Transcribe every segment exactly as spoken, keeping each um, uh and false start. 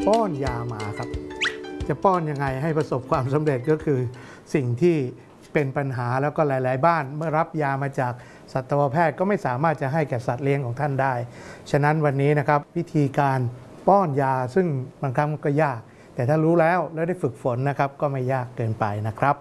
ป้อนยาหมาครับจะป้อนยังไงให้ประสบความสำเร็จก็คือสิ่งที่เป็นปัญหาแล้วก็หลายๆบ้านเมื่อรับยามาจากสัตวแพทย์ก็ไม่สามารถจะให้แก่สัตว์เลี้ยงของท่านได้ฉะนั้นวันนี้นะครับวิธีการป้อนยาซึ่งบางครั้งก็ยากแต่ถ้ารู้แล้วแล้วได้ฝึกฝนนะครับก็ไม่ยากเกินไปนะครับ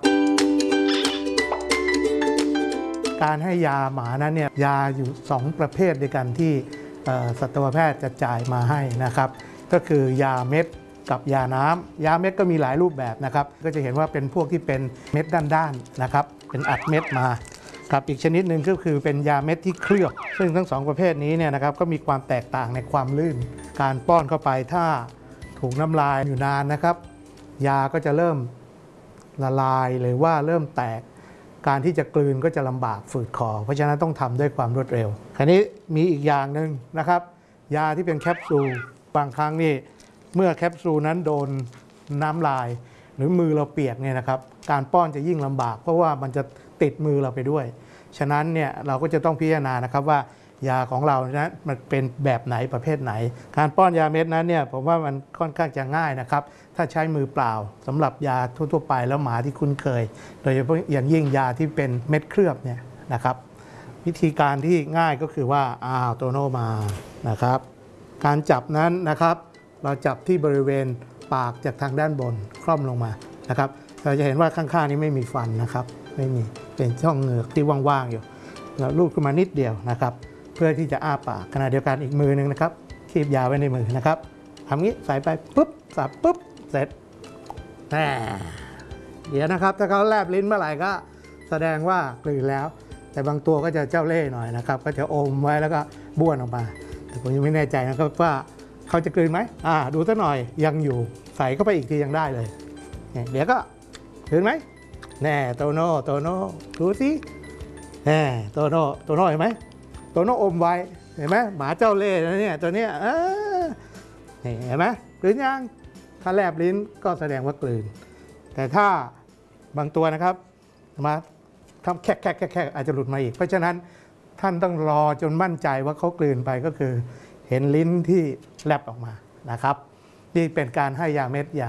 การให้ยาหมานั้นเนี่ยยาอยู่สองประเภทด้วยกันที่สัตวแพทย์จะจ่ายมาให้นะครับก็คือยาเม็ดกับยาน้ำยาเม็ดก็มีหลายรูปแบบนะครับก็จะเห็นว่าเป็นพวกที่เป็นเม็ดด้านๆนะครับเป็นอัดเม็ดมากับอีกชนิดหนึ่งก็คือเป็นยาเม็ดที่เคลือบซึ่งทั้งสองประเภทนี้เนี่ยนะครับก็มีความแตกต่างในความลื่นการป้อนเข้าไปถ้าถูกน้ำลายอยู่นานนะครับยาก็จะเริ่มละลายหรือว่าเริ่มแตกการที่จะกลืนก็จะลำบากฝืดคอเพราะฉะนั้นต้องทำด้วยความรวดเร็วคราวนี้มีอีกอย่างหนึ่งนะครับยาที่เป็นแคปซูลบางครั้งนี่เมื่อแคปซูลนั้นโดนน้ำลายหรือมือเราเปียกเนี่ยนะครับการป้อนจะยิ่งลำบากเพราะว่ามันจะติดมือเราไปด้วยฉะนั้นเนี่ยเราก็จะต้องพิจารณานะครับว่ายาของเรานะมันเป็นแบบไหนประเภทไหนการป้อนยาเม็ดนั้นเนี่ยผมว่ามันค่อนข้างจะง่ายนะครับถ้าใช้มือเปล่าสำหรับยาทั่วๆไปแล้วหมาที่คุ้นเคยโดยเฉพาะอย่างยิ่งยาที่เป็นเม็ดเคลือบเนี่ยนะครับวิธีการที่ง่ายก็คือว่าอ้าวโตโน่มานะครับการจับนั้นนะครับเราจับที่บริเวณปากจากทางด้านบนคล่อมลงมานะครับเราจะเห็นว่าข้างๆนี้ไม่มีฟันนะครับไม่มีเป็นช่องเหงือกที่ว่างๆอยู่เราลูบขึ้นมานิดเดียวนะครับเพื่อที่จะอ้าปากขณะเดียวกันอีกมือหนึ่งนะครับคีบยาไว้ในมือนะครับทำงี้ใส่ไปปุ๊บสับปุ๊บเสร็จแหมเดี๋ยวนะครับถ้าเขาแลบลิ้นเมื่อไหร่ก็แสดงว่ากลืนแล้วแต่บางตัวก็จะเจ้าเล่ห์หน่อยนะครับก็จะอมไว้แล้วก็บ้วนออกมาแต่ผมยังไม่แน่ใจนะครับว่าเขาจะกลืนไหมอ่าดูซะหน่อยยังอยู่ใส่เข้าไปอีกทียังได้เลยเดี๋ยวก็กลืนไหมแน่โตโน่โตโน่ดูสิแน่โตโน่โตโน่เห็นไหมโตโน่อมไว้เห็นไหมหมาเจ้าเล่ห์นะเนี่ยตัวเนี้ยเห็นไหมกลืนยังถ้าแลบลิ้นก็แสดงว่ากลืนแต่ถ้าบางตัวนะครับมาทำแค่แค่แค่อาจจะหลุดมาอีกเพราะฉะนั้นท่านต้องรอจนมั่นใจว่าเขากลืนไปก็คือเห็นลิ้นที่แลบออกมานะครับนี่เป็นการให้ยาเม็ดอย่าง